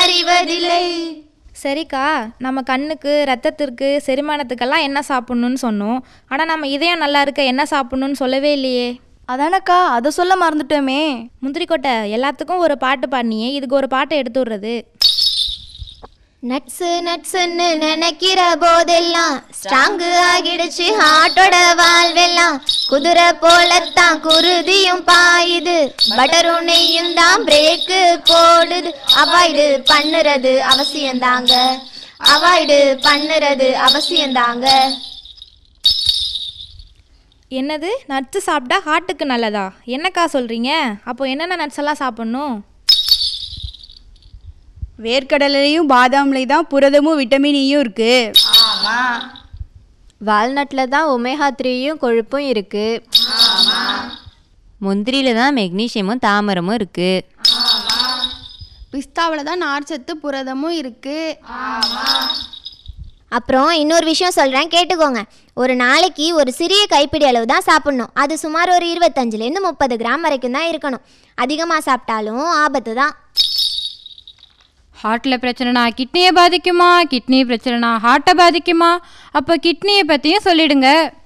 அறிவதில்லை. சரிக்கா, நம்ம கண்ணுக்கு, ரத்தத்திற்கு, செரிமானத்துக்கெல்லாம் என்ன சாப்பிட்ணுன்னு சொன்னோம். ஆனால் நம்ம இதயம் நல்லா இருக்க என்ன சாப்பிட்ணுன்னு சொல்லவே இல்லையே. அதானக்கா, அதை சொல்ல மறந்துட்டோமே. முந்திரிக்கொட்டை, எல்லாத்துக்கும் ஒரு பாட்டு பாடினியே, இதுக்கு ஒரு பாட்டை எடுத்து விடுறது. நட்ஸு நட்ஸுன்னு நினைக்கிற போதெல்லாம் ஸ்ட்ராங்கு ஆகிடுச்சு ஹார்ட்டோட வாழ்வெல்லாம். குதிரை போலத்தான் குருதியும் பாயுது, பட்டரும் நெய்யும் தான் பிரேக்கு போடுது. அவாய்டு பண்ணுறது அவசியந்தாங்க, அவாய்டு பண்ணுறது அவசியந்தாங்க. என்னது, நட்ஸு சாப்பிட்டா ஹார்ட்டுக்கு நல்லதா? என்னக்கா சொல்கிறீங்க? அப்போ என்னென்ன நட்ஸ் எல்லாம் சாப்பிட்ணும்? வேர்க்கடலையும் பாதாம்லையும் தான் புரதமும் விட்டமினியும் இருக்கு. வால்நட்டில் தான் ஒமேகா 3யும் கொழுப்பும் இருக்கு. முந்திரியில் தான் மெக்னீஷியமும் தாமரமும் இருக்கு. பிஸ்தாவில் தான் நார்ச்சத்து புரதமும் இருக்கு. அப்புறம் இன்னொரு விஷயம் சொல்கிறேன், கேட்டுக்கோங்க. ஒரு நாளைக்கு ஒரு சிறிய கைப்பிடி அளவு தான் சாப்பிட்ணும். அது சுமார் ஒரு 25லேருந்து 30 கிராம் வரைக்கும் தான் இருக்கணும். அதிகமாக சாப்பிட்டாலும் ஆபத்து தான். ஹார்ட்டில் பிரச்சனைனா கிட்னியை பாதிக்குமா, கிட்னி பிரச்சனைனா ஹார்ட்டை பாதிக்குமா? அப்போ கிட்னியை பற்றியும் சொல்லிடுங்க.